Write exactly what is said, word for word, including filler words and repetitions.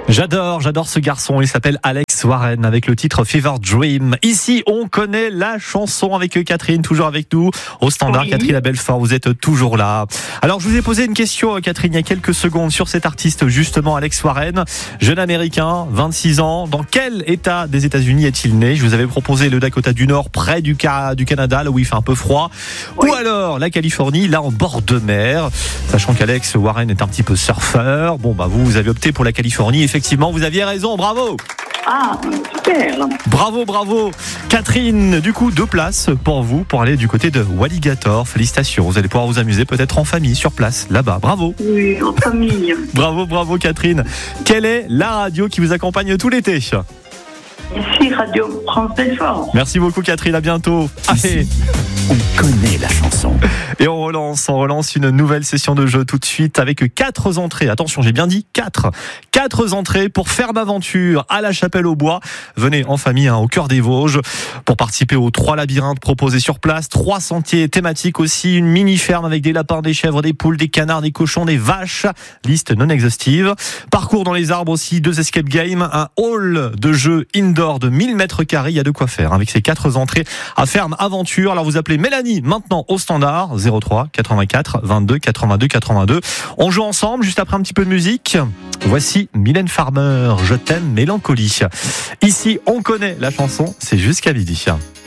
J'adore, j'adore ce garçon. Il s'appelle Alex Warren avec le titre Fever Dream. Ici, on connaît la chanson avec Catherine, toujours avec nous au standard. Oui. Catherine Abelfort, vous êtes toujours là. Alors, je vous ai posé une question, Catherine, il y a quelques secondes sur cet artiste, justement, Alex Warren, jeune américain, vingt-six ans. Dans quel état des États-Unis est-il né? Je vous avais proposé le Dakota du Nord, près du, Ca- du Canada, là où il fait un peu froid. Oui. Ou alors la Californie, là en bord de mer. Sachant qu'Alex Warren est un petit peu surfeur. Bon, bah vous, vous avez opté pour la Californie. Effectivement, vous aviez raison, bravo. Ah, super. Bravo, bravo. Catherine, du coup, deux places pour vous pour aller du côté de Walligator. Félicitations, vous allez pouvoir vous amuser peut-être en famille, sur place, là-bas. Bravo. Oui, en famille. Bravo, bravo Catherine. Quelle est la radio qui vous accompagne tout l'été? Ici, Radio France Belfort. Merci beaucoup Catherine, à bientôt. Allez. On connaît la chanson. Et on relance, on relance une nouvelle session de jeu tout de suite avec quatre entrées. Attention, j'ai bien dit quatre. Quatre entrées pour Ferme Aventure à la Chapelle-aux-Bois. Venez en famille, hein, au cœur des Vosges, pour participer aux trois labyrinthes proposés sur place. Trois sentiers thématiques aussi, une mini-ferme avec des lapins, des chèvres, des poules, des canards, des cochons, des vaches. Liste non exhaustive. Parcours dans les arbres aussi, deux escape games, un hall de jeu indoor de mille mètres carrés. Il y a de quoi faire avec ces quatre entrées à Ferme Aventure. Alors vous appelez Mélanie maintenant au standard zéro trois quatre-vingt-quatre vingt-deux quatre-vingt-deux quatre-vingt-deux. On joue ensemble juste après un petit peu de musique. Voici Mylène Farmer, Je t'aime mélancolie. Ici, on connaît la chanson, c'est jusqu'à midi.